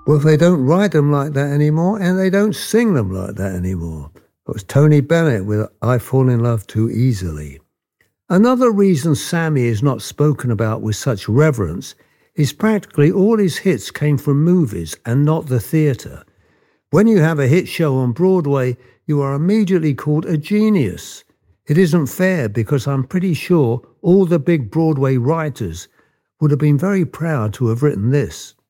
Well, they don't write them like that anymore, and they don't sing them like that anymore. It was Tony Bennett with I Fall in Love Too Easily. Another reason Sammy is not spoken about with such reverence is practically all his hits came from movies and not the theatre. When you have a hit show on Broadway, you are immediately called a genius. It isn't fair because I'm pretty sure all the big Broadway writers would have been very proud to have written this.